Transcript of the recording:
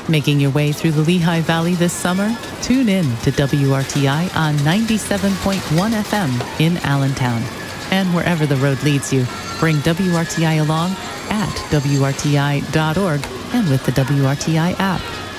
Making your way through the Lehigh Valley this summer? Tune in to WRTI on 97.1 FM in Allentown. And wherever the road leads you, bring WRTI along at WRTI.org and with the WRTI app.